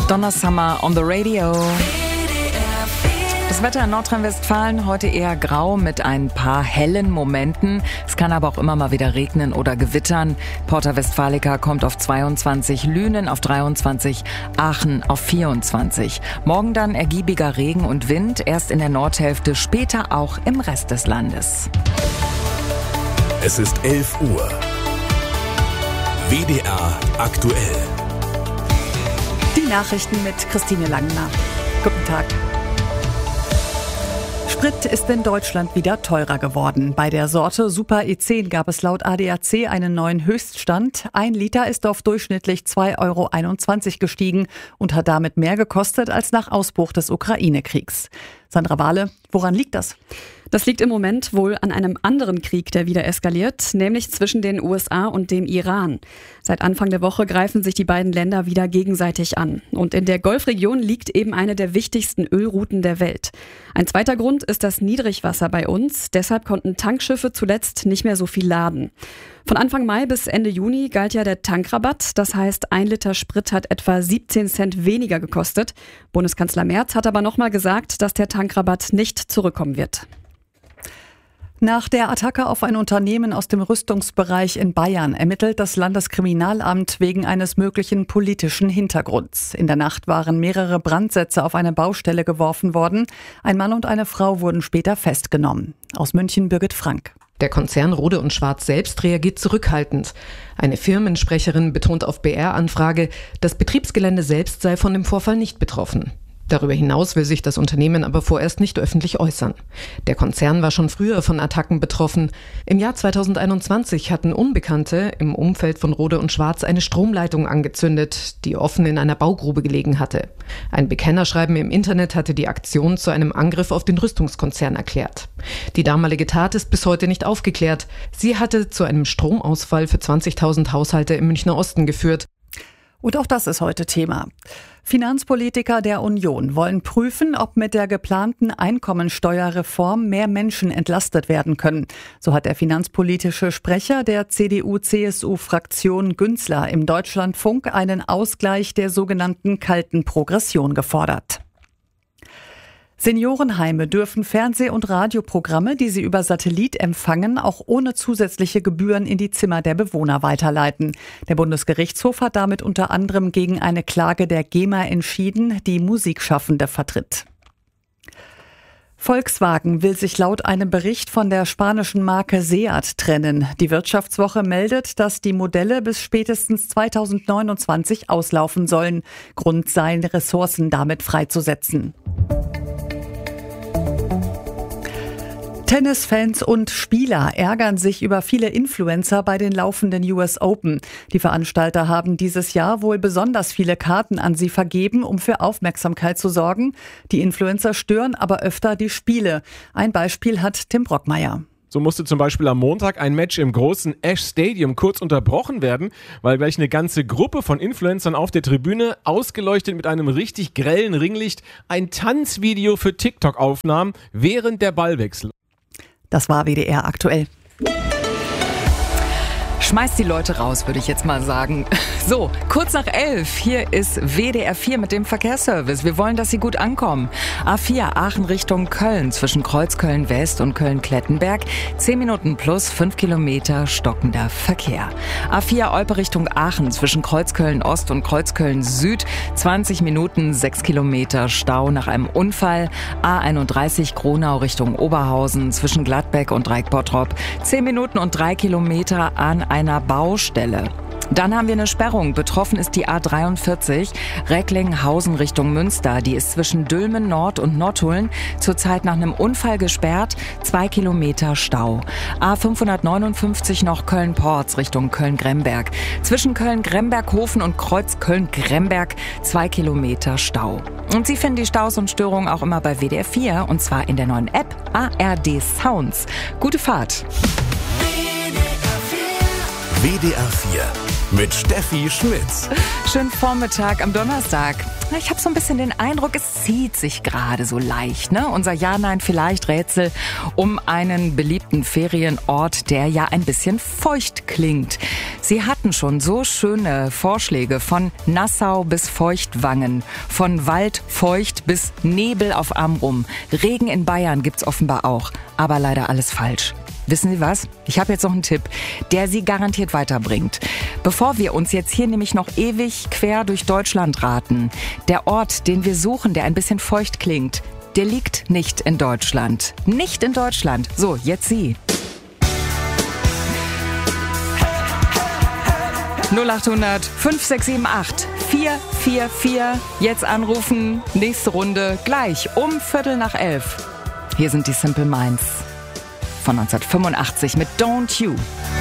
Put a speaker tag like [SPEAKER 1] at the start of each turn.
[SPEAKER 1] Donna Summer on the Radio. Das Wetter in Nordrhein-Westfalen heute eher grau mit ein paar hellen Momenten. Es kann aber auch immer mal wieder regnen oder gewittern. Porta Westfalica kommt auf 22, Lünen auf 23, Aachen auf 24. Morgen dann ergiebiger Regen und Wind, erst in der Nordhälfte, später auch im Rest des Landes.
[SPEAKER 2] Es ist 11 Uhr. WDR aktuell.
[SPEAKER 3] Die Nachrichten mit Christine Langner. Guten Tag. Sprit ist in Deutschland wieder teurer geworden. Bei der Sorte Super E10 gab es laut ADAC einen neuen Höchststand. 1 Liter ist auf durchschnittlich 2,21 € gestiegen und hat damit mehr gekostet als nach Ausbruch des Ukraine-Kriegs. Sandra Wahle, woran liegt das?
[SPEAKER 4] Das liegt im Moment wohl an einem anderen Krieg, der wieder eskaliert, nämlich zwischen den USA und dem Iran. Seit Anfang der Woche greifen sich die beiden Länder wieder gegenseitig an. Und in der Golfregion liegt eben eine der wichtigsten Ölrouten der Welt. Ein zweiter Grund ist das Niedrigwasser bei uns. Deshalb konnten Tankschiffe zuletzt nicht mehr so viel laden. Von Anfang Mai bis Ende Juni galt ja der Tankrabatt. Das heißt, 1 Liter Sprit hat etwa 17 Cent weniger gekostet. Bundeskanzler Merz hat aber nochmal gesagt, dass der Tankrabatt nicht zurückkommen wird.
[SPEAKER 3] Nach der Attacke auf ein Unternehmen aus dem Rüstungsbereich in Bayern ermittelt das Landeskriminalamt wegen eines möglichen politischen Hintergrunds. In der Nacht waren mehrere Brandsätze auf eine Baustelle geworfen worden. Ein Mann und eine Frau wurden später festgenommen. Aus München Birgit Frank.
[SPEAKER 5] Der Konzern Rohde & Schwarz selbst reagiert zurückhaltend. Eine Firmensprecherin betont auf BR-Anfrage, das Betriebsgelände selbst sei von dem Vorfall nicht betroffen. Darüber hinaus will sich das Unternehmen aber vorerst nicht öffentlich äußern. Der Konzern war schon früher von Attacken betroffen. Im Jahr 2021 hatten Unbekannte im Umfeld von Rohde & Schwarz eine Stromleitung angezündet, die offen in einer Baugrube gelegen hatte. Ein Bekennerschreiben im Internet hatte die Aktion zu einem Angriff auf den Rüstungskonzern erklärt. Die damalige Tat ist bis heute nicht aufgeklärt. Sie hatte zu einem Stromausfall für 20.000 Haushalte im Münchner Osten geführt.
[SPEAKER 3] Und auch das ist heute Thema. Finanzpolitiker der Union wollen prüfen, ob mit der geplanten Einkommensteuerreform mehr Menschen entlastet werden können. So hat der finanzpolitische Sprecher der CDU-CSU-Fraktion Günzler im Deutschlandfunk einen Ausgleich der sogenannten kalten Progression gefordert. Seniorenheime dürfen Fernseh- und Radioprogramme, die sie über Satellit empfangen, auch ohne zusätzliche Gebühren in die Zimmer der Bewohner weiterleiten. Der Bundesgerichtshof hat damit unter anderem gegen eine Klage der GEMA entschieden, die Musikschaffende vertritt. Volkswagen will sich laut einem Bericht von der spanischen Marke Seat trennen. Die Wirtschaftswoche meldet, dass die Modelle bis spätestens 2029 auslaufen sollen. Grund seien, Ressourcen damit freizusetzen. Tennisfans und Spieler ärgern sich über viele Influencer bei den laufenden US Open. Die Veranstalter haben dieses Jahr wohl besonders viele Karten an sie vergeben, um für Aufmerksamkeit zu sorgen. Die Influencer stören aber öfter die Spiele. Ein Beispiel hat Tim Brockmeier.
[SPEAKER 6] So musste zum Beispiel am Montag ein Match im großen Ash Stadium kurz unterbrochen werden, weil gleich eine ganze Gruppe von Influencern auf der Tribüne, ausgeleuchtet mit einem richtig grellen Ringlicht, ein Tanzvideo für TikTok aufnahm während der Ballwechsel.
[SPEAKER 3] Das war WDR aktuell.
[SPEAKER 1] Schmeißt die Leute raus, würde ich jetzt mal sagen. So, kurz nach 11, hier ist WDR 4 mit dem Verkehrsservice. Wir wollen, dass Sie gut ankommen. A4 Aachen Richtung Köln zwischen Kreuzköln West und Köln-Klettenberg. 10 Minuten plus 5 Kilometer stockender Verkehr. A4 Olpe Richtung Aachen zwischen Kreuzköln Ost und Kreuzköln Süd. 20 Minuten 6 Kilometer Stau nach einem Unfall. A31 Kronau Richtung Oberhausen zwischen Gladbeck und Dreieck-Bottrop. 10 Minuten und 3 Kilometer an einer Baustelle. Dann haben wir eine Sperrung. Betroffen ist die A43 Recklinghausen Richtung Münster. Die ist zwischen Dülmen Nord und Nottuln zurzeit nach einem Unfall gesperrt. 2 Kilometer Stau. A559 noch Köln-Porz Richtung Köln-Gremberg. Zwischen Köln-Gremberg-Hofen und Kreuz Köln-Gremberg 2 Kilometer Stau. Und Sie finden die Staus und Störungen auch immer bei WDR 4 und zwar in der neuen App ARD Sounds. Gute Fahrt.
[SPEAKER 2] WDR 4 mit Steffi Schmitz.
[SPEAKER 1] Schönen Vormittag am Donnerstag. Ich habe so ein bisschen den Eindruck, es zieht sich gerade so leicht, ne? Unser Ja-Nein-Vielleicht-Rätsel um einen beliebten Ferienort, der ja ein bisschen feucht klingt. Sie hatten schon so schöne Vorschläge von Nassau bis Feuchtwangen, von Wald feucht bis Nebel auf Amrum. Regen in Bayern gibt's offenbar auch, aber leider alles falsch. Wissen Sie was? Ich habe jetzt noch einen Tipp, der Sie garantiert weiterbringt. Bevor wir uns jetzt hier nämlich noch ewig quer durch Deutschland raten, der Ort, den wir suchen, der ein bisschen feucht klingt, der liegt nicht in Deutschland. Nicht in Deutschland. So, jetzt Sie. 0800 5678 444. Jetzt anrufen. Nächste Runde gleich um 10:45. Hier sind die Simple Minds von 1985 mit Don't You.